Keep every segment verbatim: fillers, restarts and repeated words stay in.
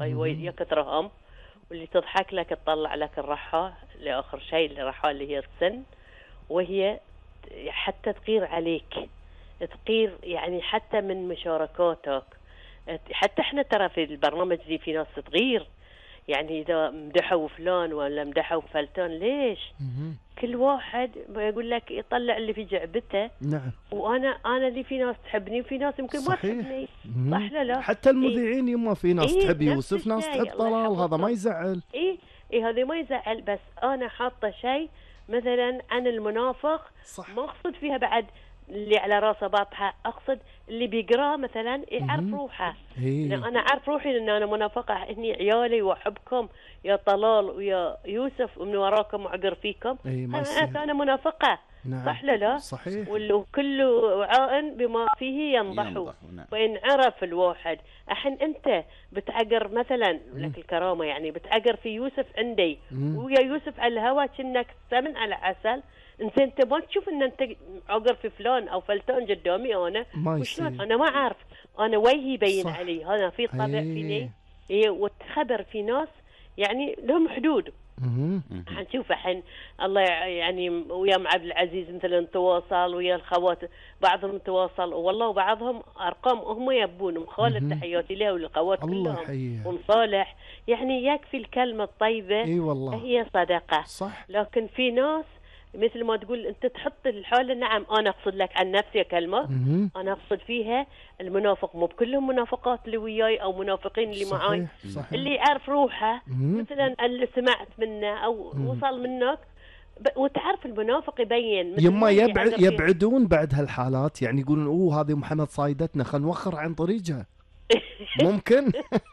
يا كثرهم، واللي تضحك لك تطلع لك الرحى لآخر شيء، الرحى اللي هي السن، وهي حتى تغير عليك، تغير يعني حتى من مشاركاتك. حتى احنا ترى في البرنامج دي في ناس تغير، يعني إذا مدحوا فلان ولا مدحوا فلتان ليش؟ مم. كل واحد يقول لك يطلع اللي في جعبته. نعم. وأنا أنا اللي في ناس تحبني وفي ناس يمكن ما تحبني. صح لا لا؟ حتى المذيعين إيه؟ يما في ناس إيه؟ تحب يوسف، ناس تحب طلال، هذا ما يزعل. إيه إيه هذا ما يزعل، بس أنا حاطة شيء مثلا عن المنافق. صح. ما أقصد فيها بعد اللي على راسه باطحة، أقصد اللي بيقرأ مثلا يعرف مم. روحه. إيه؟ أنا أعرف روحي لأن أنا منافقة، إني عيالي وأحبكم يا طلال ويا يوسف ومن وراكم وعقر فيكم. إيه ما أنا, أنا منافقة. نعم. صح لا لا؟ صحيح. وكل وعاء بما فيه ينضح. نعم. وإن عرف الواحد أحن أنت بتعقر مثلا لك الكرامة، يعني بتعقر في يوسف عندي مم. ويا يوسف على الهواء كأنك سمن على عسل. انت انت ما تشوف ان انت عقر في فلان او فلتان قدامي انا وشلون انا ما اعرف، انا وجهي يبين علي هذا في طبع فيني. ايه والخبر في ناس يعني لهم حدود. حنشوف الحين الله يعني ويا عبد العزيز مثلا تواصل ويا الخوات بعضهم تواصل والله، وبعضهم ارقام هم يبون خالد تحياتي له والخوات كلهم ومصالح، يعني يكفي الكلمه الطيبه. اي والله هي صدقه. صح. لكن في ناس مثل ما تقول انت تحط الحاله. نعم انا اقصد لك عن نفسي كلمه مم. انا اقصد فيها المنافق، مو بكلهم منافقات اللي وياي او منافقين اللي صحيح. معاي. صحيح. اللي يعرف روحه مم. مثلا اللي سمعت منه او مم. وصل منك ب... وتعرف المنافق يبين يما يبعد يبعدون بعد هالحالات، يعني يقولون اوه هذه محمد صايدتنا خلينا نوخر عن طريقها. ممكن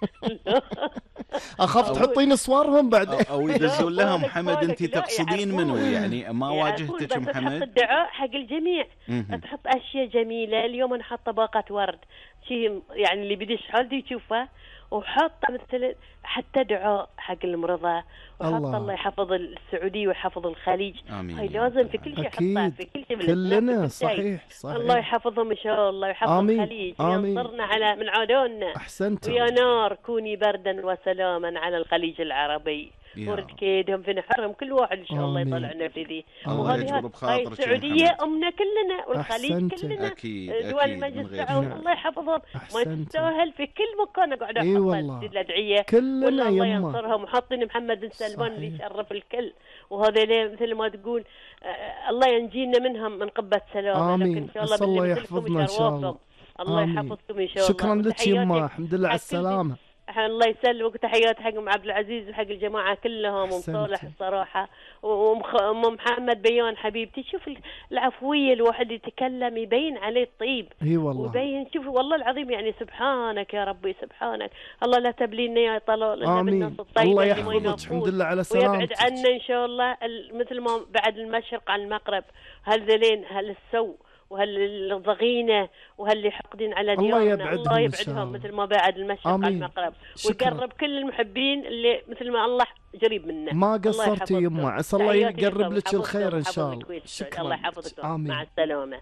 اخاف تحطين صورهم بعد او يدزون لها محمد انت تقصدين منو، يعني ما واجهتك محمد؟ الدعاء حق الجميع تحط اشياء جميله. اليوم انا حاطه باقه ورد شيء يعني اللي بديش حالتي يشوفه، وحاطه مثل حتى دعاء حق المرضى، وحاطه الله. الله يحفظ السعوديه ويحفظ الخليج. هاي لازم في كل شيء حطها في كل شيء كلنا. صحيح صحيح. الله يحفظهم ان شاء الله ويحفظ الخليج وينصرنا على من عدونا. احسنت. ويا نار كوني بردا وسلاما على الخليج العربي، ورد كيدهم في نحرهم كل واحد ان شاء الله يطلعنا في ذي. وهذه هاي السعوديه امنا كلنا والخليج أحسنت. كلنا. اكيد دول المجلس السعودي الله يحفظهم. ما تستاهل في كل مكان اقعد احط الادعيه كلنا. الله ينصرهم. وحاطين محمد بن سلمان اللي يشرف الكل، وهذا مثل ما تقول آه الله ينجينا منهم من قبه سلامه. آمين. لكن ان شاء الله الله يحفظنا ان شاء الله. الله يحفظكم ان شاء الله. شكرا لك يما، الحمد لله على السلامه. الله يسلمك. تحيات حق ام عبد العزيز وحق الجماعه كلهم ومصالح الصراحه وام محمد بيان حبيبتي. شوف العفويه، الواحد يتكلم يبين عليه الطيب. اي والله. ويبين شوف والله العظيم يعني سبحانك يا ربي سبحانك. الله لا تبلينا يا طلال الا بالناس الطيبه. الله يحفظك. الحمد لله على سلامتك. ويبعد عنا ان شاء الله مثل ما بعد المشرق عن المغرب هالذلين هالسوء وهالضغينة وهاللي حقدين على ديارنا. الله يبعدهم, الله يبعدهم مثل ما بعد المشرق على المغرب، ويقرب كل المحبين اللي مثل ما الله قريب منا. ما قصرتي يما، عسى الله يقرب لك الخير ان شاء الله. شكرا. الله يحفظكم. مع السلامة.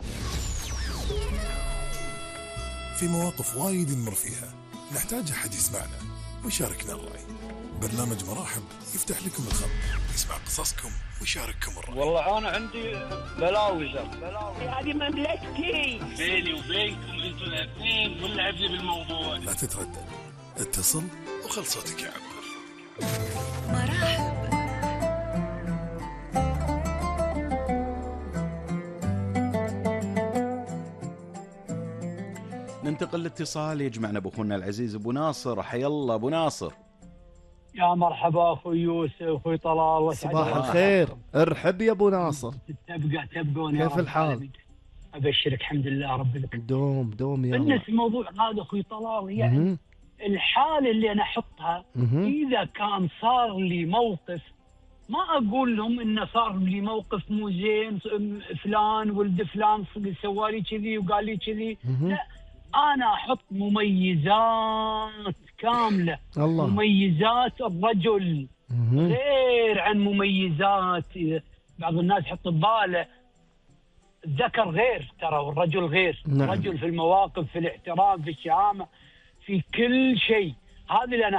في مواقف وايد نمر فيها نحتاج أحد يسمعنا ويشاركنا الرأي. برنامج مراحب يفتح لكم الخط، يسمع قصصكم ويشارككم الرأي. والله أنا عندي بلاوي بلاوي هذه مملكتي بيني وبينكم انتوا الاثنين، ولعب لي بالموضوع. لا تتردد، اتصل وخل صوتك يعبر. مراحب. ننتقل لاتصال يجمعنا بأخونا العزيز أبو ناصر. حيا الله أبو ناصر. يا مرحبا أخوي يوسف أخوي طلال. صباح الخير. ارحب يا أبو ناصر. تبقى تبقون كيف الحال؟ أبشرك الحمد لله رب العالمين. دوم دوم يا بالنسبة الموضوع هذا أخوي طلال، يعني الحال اللي أنا أحطها إذا كان صار لي موقف، ما أقول لهم إنه صار لي موقف مو زين فلان ولد فلان سوالي كذي وقال لي كذي، لا أنا أحط مميزات كاملة. الله. مميزات الرجل غير عن مميزات بعض الناس يحط بباله الذكر غير، ترى والرجل غير. نعم. الرجل في المواقف، في الاحترام، في الشهامة، في كل شيء. هذه اللي أنا